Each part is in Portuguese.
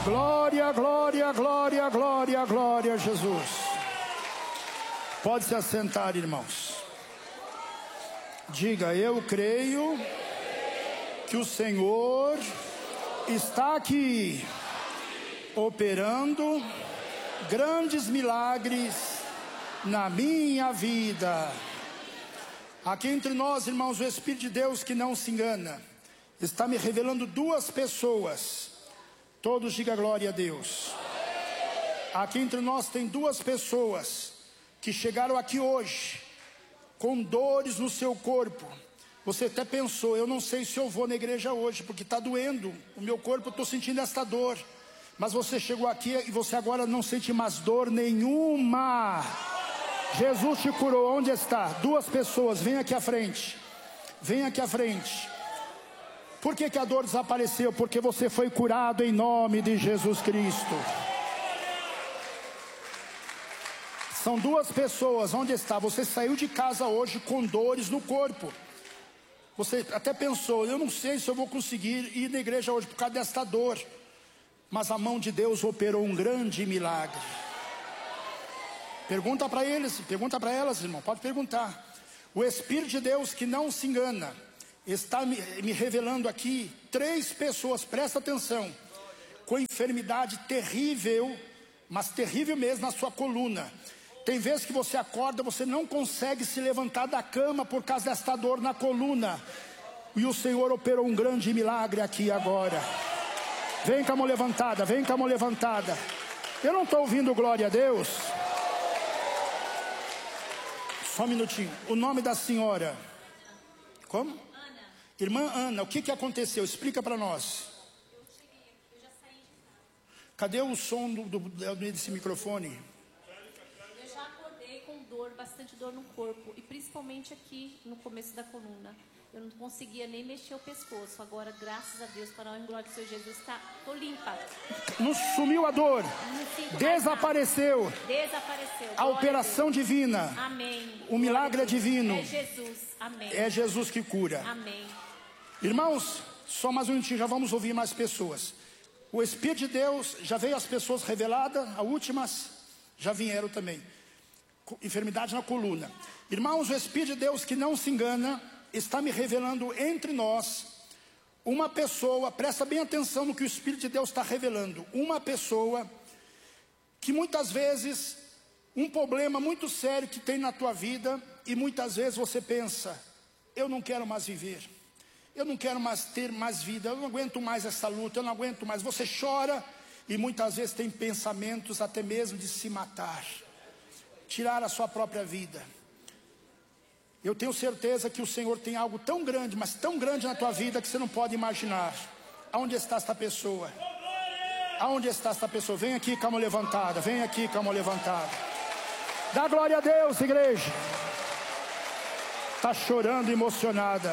Glória, glória, glória, glória, glória a Jesus. Pode se assentar, irmãos. Diga: eu creio que o Senhor está aqui, operando grandes milagres na minha vida. Aqui entre nós, irmãos, o Espírito de Deus que não se engana está me revelando duas pessoas. Todos digam glória a Deus. Aqui entre nós tem duas pessoas que chegaram aqui hoje com dores no seu corpo. Você até pensou: eu não sei se eu vou na igreja hoje, porque está doendo o meu corpo, eu estou sentindo esta dor. Mas você chegou aqui e você agora não sente mais dor nenhuma. Jesus te curou. Onde está? Duas pessoas, vem aqui à frente. Vem aqui à frente. Por que a dor desapareceu? Porque você foi curado em nome de Jesus Cristo. São duas pessoas. Onde está? Você saiu de casa hoje com dores no corpo. Você até pensou: eu não sei se eu vou conseguir ir na igreja hoje por causa desta dor. Mas a mão de Deus operou um grande milagre. Pergunta para eles, pergunta para elas, irmão, pode perguntar. O Espírito de Deus que não se engana está me revelando aqui três pessoas, presta atenção, com enfermidade terrível, mas terrível mesmo na sua coluna. Tem vezes que você acorda, você não consegue se levantar da cama por causa desta dor na coluna. E o Senhor operou um grande milagre aqui agora. Vem com a mão levantada, vem com a mão levantada. Eu não estou ouvindo glória a Deus. Só um minutinho. O nome da senhora? Como? Ana. Irmã Ana, o que aconteceu? Explica para nós. Eu já saí de casa. Cadê o som desse microfone? Eu já acordei com dor, bastante dor no corpo. E principalmente aqui no começo da coluna. Eu não conseguia nem mexer o pescoço. Agora, graças a Deus, para a glória do Senhor Jesus, tô limpa. Não sumiu a dor. Não sinto Desapareceu. mais nada. Desapareceu. A operação divina. Amém. O milagre é divino. É Jesus. Amém. É Jesus que cura. Amém. Irmãos, só mais um minutinho, já vamos ouvir mais pessoas. O Espírito de Deus, já veio as pessoas reveladas, as últimas já vieram também. Enfermidade na coluna. Irmãos, o Espírito de Deus que não se engana está me revelando entre nós uma pessoa, presta bem atenção no que o Espírito de Deus está revelando. Uma pessoa que muitas vezes, um problema muito sério que tem na tua vida, e muitas vezes você pensa: eu não quero mais viver, eu não quero mais ter mais vida, eu não aguento mais essa luta, eu não aguento mais. Você chora e muitas vezes tem pensamentos até mesmo de se matar, tirar a sua própria vida. Eu tenho certeza que o Senhor tem algo tão grande, mas tão grande na tua vida que você não pode imaginar. Aonde está esta pessoa? Aonde está esta pessoa? Vem aqui com a mão levantada, vem aqui com a mão levantada. Dá glória a Deus, igreja. Está chorando, emocionada.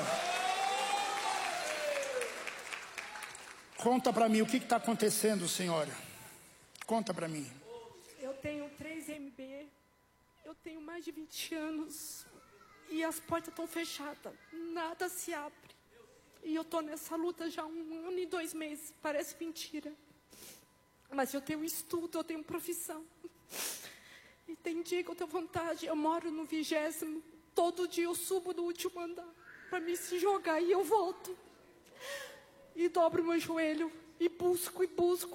Conta para mim o que está acontecendo, senhora. Conta para mim. Eu tenho 3 MB, eu tenho mais de 20 anos e as portas estão fechadas, nada se abre. E eu estou nessa luta já há 1 ano e 2 meses, parece mentira. Mas eu tenho estudo, eu tenho profissão. E tem dia que eu tenho vontade, eu moro no 20º, todo dia eu subo no último andar para me se jogar e eu volto. E dobro meu joelho e busco.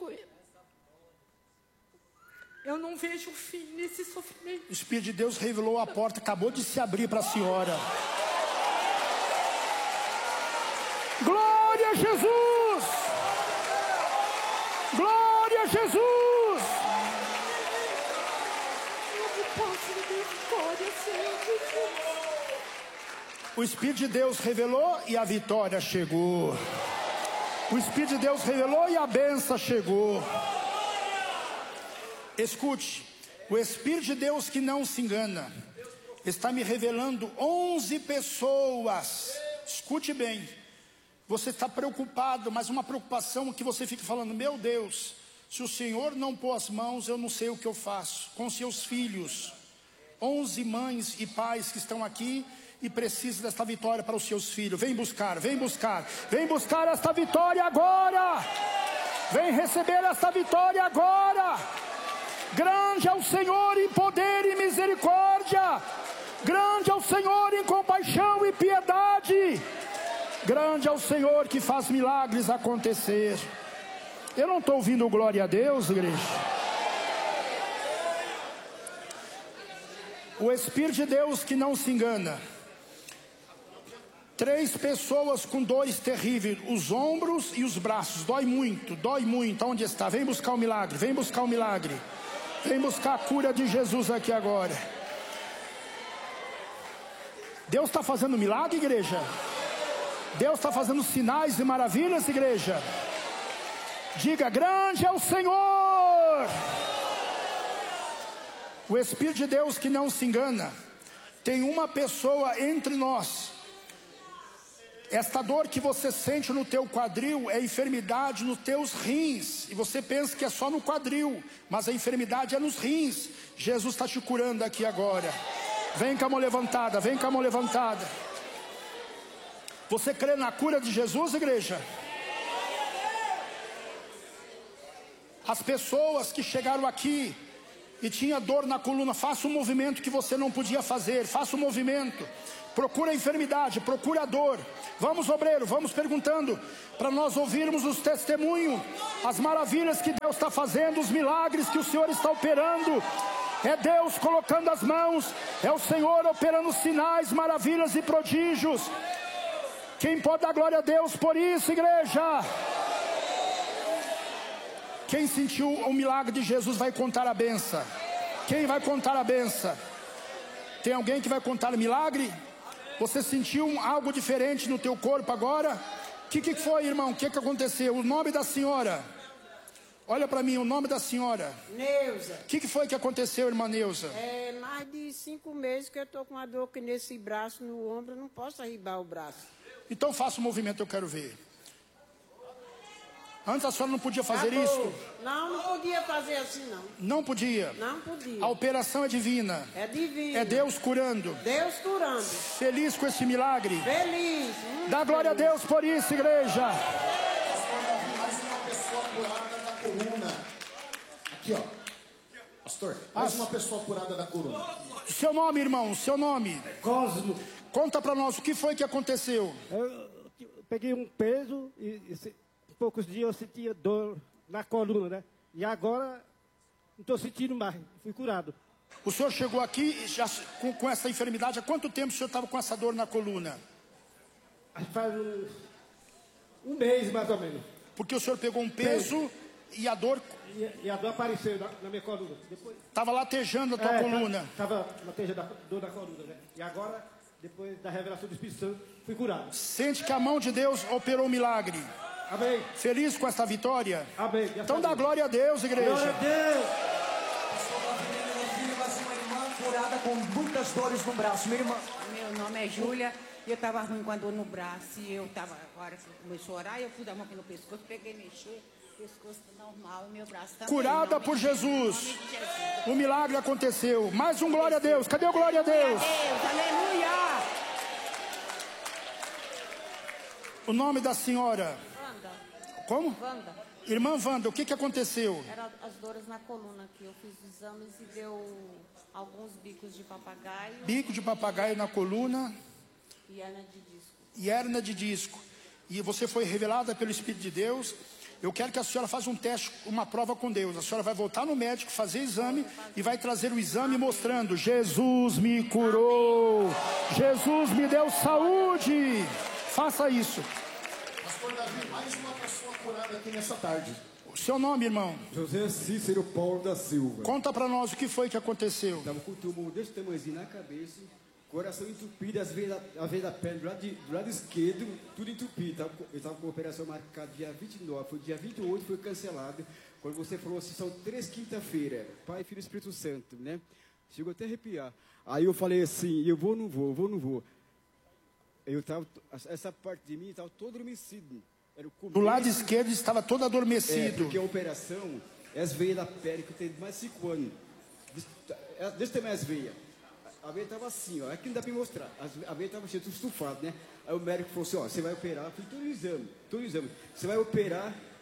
Eu não vejo fim nesse sofrimento. O Espírito de Deus revelou a porta, acabou de se abrir para a senhora. Glória a Jesus! Glória a Jesus! Eu não posso ver vitória, Senhor Jesus. O Espírito de Deus revelou e a vitória chegou. O Espírito de Deus revelou e a bênção chegou. Escute, o Espírito de Deus que não se engana está me revelando 11 pessoas. Escute bem. Você está preocupado, mas uma preocupação que você fica falando: meu Deus, se o Senhor não pôr as mãos, eu não sei o que eu faço com seus filhos. 11 mães e pais que estão aqui e precisam desta vitória para os seus filhos. Vem buscar esta vitória agora. Vem receber essa vitória agora. Grande é o Senhor em poder e misericórdia. Grande é o Senhor em compaixão e piedade. Grande é o Senhor que faz milagres acontecer. Eu não estou ouvindo glória a Deus, igreja. O Espírito de Deus que não se engana. 3 pessoas com dores terríveis, os ombros e os braços, dói muito, onde está? Vem buscar o milagre, vem buscar o milagre. Vem buscar a cura de Jesus aqui agora. Deus está fazendo milagre, igreja. Deus está fazendo sinais e maravilhas, igreja. Diga, grande é o Senhor. O Espírito de Deus que não se engana. Tem uma pessoa entre nós. Esta dor que você sente no teu quadril é enfermidade nos teus rins. E você pensa que é só no quadril, mas a enfermidade é nos rins. Jesus está te curando aqui agora. Vem com a mão levantada, vem com a mão levantada. Você crê na cura de Jesus, igreja? As pessoas que chegaram aqui e tinha dor na coluna, faça um movimento que você não podia fazer. Faça um movimento. Procura a enfermidade, procura a dor. Vamos, obreiro, vamos perguntando, para nós ouvirmos os testemunhos, as maravilhas que Deus está fazendo, os milagres que o Senhor está operando. É Deus colocando as mãos, é o Senhor operando sinais, maravilhas e prodígios. Quem pode dar glória a Deus por isso, igreja? Quem sentiu o milagre de Jesus vai contar a benção. Quem vai contar a benção? Tem alguém que vai contar o milagre? Você sentiu algo diferente no teu corpo agora? O que foi, irmão? O que aconteceu? O nome da senhora? Olha para mim, o nome da senhora. Neuza. O que foi que aconteceu, irmã Neuza? É mais de 5 meses que eu estou com uma dor aqui nesse braço, no ombro, eu não posso arribar o braço. Então faça um movimento, eu quero ver. Antes a senhora não podia fazer isso? Não podia fazer assim, não. Não podia? Não podia. A operação é divina. É divino. É Deus curando. Deus curando. Feliz com esse milagre? Feliz. Dá glória a Deus por isso, igreja. Mais uma pessoa curada da coluna. Aqui, ó. Pastor, mais uma pessoa curada da coluna. Seu nome, irmão, seu nome? Cosmo. Conta para nós o que foi que aconteceu. Eu peguei um peso e poucos dias eu sentia dor na coluna, né? E agora não estou sentindo mais, fui curado. O senhor chegou aqui já com essa enfermidade, há quanto tempo o senhor estava com essa dor na coluna? Faz um mês mais ou menos. Porque o senhor pegou um peso e a dor... E a dor apareceu na minha coluna. Estava latejando a tua coluna. Estava latejando a dor da coluna, né? E agora, depois da revelação do Espírito Santo, fui curado. Sente que a mão de Deus operou um milagre. Amém. Feliz com esta vitória? Amém. Então dá glória a Deus, igreja. Glória a Deus. Mais uma irmã curada com muitas dores no braço. Minha irmã. Meu nome é Júlia. Eu estava ruim com a dor no braço. E eu estava, agora que começou a orar, eu pus a mão aqui no pescoço, peguei, mexer. O pescoço está normal e meu braço também. Curada por Jesus. O milagre aconteceu. Mais um glória a Deus. Cadê o glória a Deus? Aleluia. O nome da senhora? Wanda. Como? Wanda. Irmã Wanda, o que aconteceu? Era as dores na coluna aqui. Eu fiz exames e deu alguns bicos de papagaio Bico de papagaio na coluna e hernia de disco. e hernia de disco. E você foi revelada pelo Espírito de Deus. Eu quero que a senhora faça um teste, uma prova com Deus. A senhora vai voltar no médico, fazer exame e vai trazer o exame mostrando: Jesus me curou, Jesus me deu saúde. Faça isso. Pastor Davi, mais uma pessoa curada aqui nessa tarde. O seu nome, irmão? José Cícero Paulo da Silva. Conta para nós o que foi que aconteceu. Estava com um tumor desse tamanhozinho na cabeça, coração entupido, as veias da perna do lado esquerdo, tudo entupido. Eu estava com a operação marcada dia 29, foi dia 28, foi cancelado. Quando você falou assim, são 3 quinta-feira, Pai, Filho e Espírito Santo, né? Chegou até a arrepiar. Aí eu falei assim, eu vou ou não vou, vou ou não vou. Eu tava, essa parte de mim estava todo adormecido. Era o começo, Do lado esquerdo estava todo adormecido. porque a operação é as veias da pele, que eu tenho mais de 5 anos. Desse tamanho as veias. A veia estava assim, ó, aqui não dá para mostrar. A veia estava cheia, tudo estufado, né? Aí o médico falou assim, ó, você vai operar, eu fiz todo o exame. Você vai operar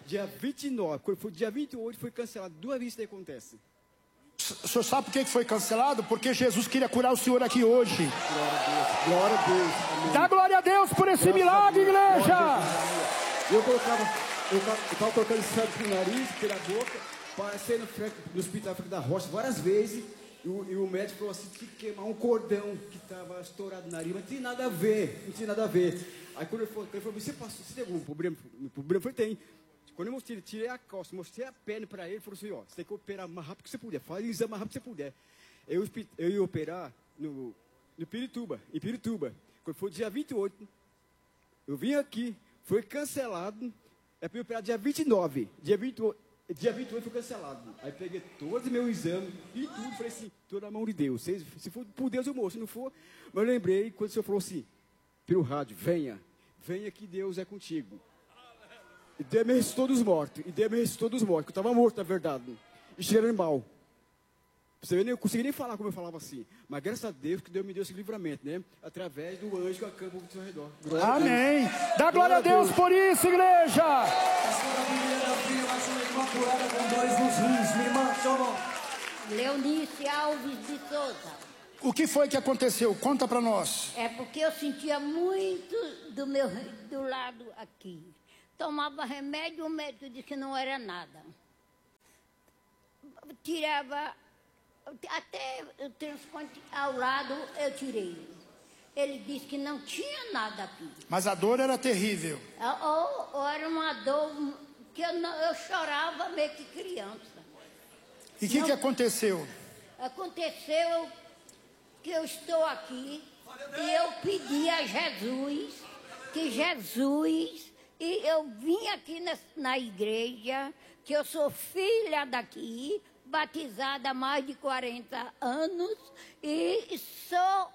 dia 29. Quando foi dia 28, foi cancelado. 2 vezes isso aí acontece. O senhor sabe por que foi cancelado? Porque Jesus queria curar o senhor aqui hoje. Glória a Deus. Glória a Deus. Amém. Dá glória a Deus por esse milagre, igreja. Eu estava colocando sangue pelo nariz, pela boca, passei no hospital da Rocha várias vezes, e o médico falou assim, tinha que queimar um cordão que estava estourado no nariz, mas não tinha nada a ver, não tinha nada a ver. Aí quando ele falou, você tem algum problema? O problema foi, tem. Quando eu tirei a calça, mostrei a perna para ele, falou assim, ó, você tem que operar o mais rápido que você puder, faz o exame o mais rápido que você puder. Eu ia operar em Pirituba. Quando foi dia 28, eu vim aqui, foi cancelado, é para eu operar dia 29, dia 28 foi cancelado. Aí peguei todos os meus exames e tudo, falei assim, estou na mão de Deus, se for por Deus eu morro, se não for, mas eu lembrei quando o senhor falou assim, pelo rádio, venha que Deus é contigo. E Deus me ressuscitou dos mortos, que eu estava morto na verdade, e cheirando mal. Você vê, eu não consegui nem falar como eu falava assim, mas graças a Deus que Deus me deu esse livramento, né? Através do anjo que acampa ao seu redor. Amém. Dá glória a Deus por isso, igreja. Leonice Alves de Souza. O que foi que aconteceu? Conta para nós. É porque eu sentia muito do lado aqui. Tomava remédio, o médico disse que não era nada. Tirava, até o transplante ao lado eu tirei. Ele disse que não tinha nada aqui. Mas a dor era terrível. Ou era uma dor que eu chorava meio que criança. E o que aconteceu? Aconteceu que eu estou aqui e eu pedi a Jesus, e eu vim aqui na igreja, que eu sou filha daqui, batizada há mais de 40 anos, e sou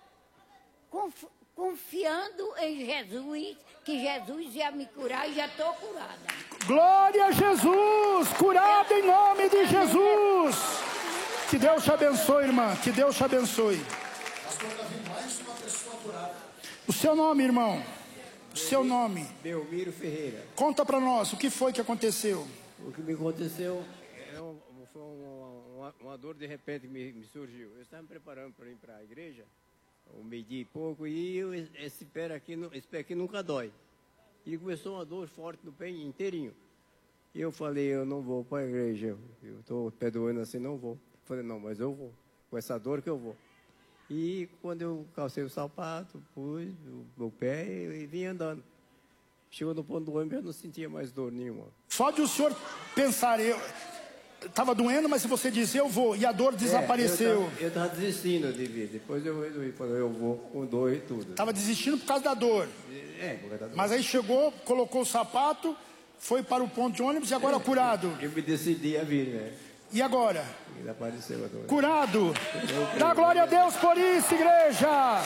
confiando em Jesus, que Jesus ia me curar e já estou curada. Glória a Jesus! Curada em nome de Jesus! Que Deus te abençoe, irmã, que Deus te abençoe. Pastor Davi, mais uma pessoa curada. O seu nome, irmão? O seu nome? Belmiro Ferreira. Conta para nós, o que foi que aconteceu? O que me aconteceu foi uma dor de repente que me surgiu. Eu estava me preparando para ir para a igreja, um meio-dia e pouco, e esse pé aqui nunca dói. E começou uma dor forte no pé inteirinho. E eu falei, eu não vou para a igreja, eu estou pé doendo assim, não vou. Eu falei, não, mas eu vou, com essa dor que eu vou. E quando eu calcei o sapato, pus o meu pé e vim andando. Chegou no ponto do ônibus, eu não sentia mais dor nenhuma. Só de o senhor pensar, eu estava doendo, mas se você dizer eu vou, e a dor desapareceu. Eu estava desistindo de vir. Depois eu resolvi, falei, eu vou com dor e tudo. Estava desistindo por causa da dor. Por causa da dor. Mas aí chegou, colocou o sapato, foi para o ponto de ônibus e agora curado. Eu me decidi a vir, né? E agora? Apareceu a dor. Curado. Dá glória a Deus por isso, igreja.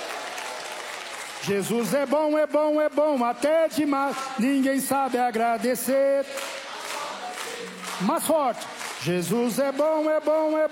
Jesus é bom, até demais. Ninguém sabe agradecer. Mais forte. Jesus é bom,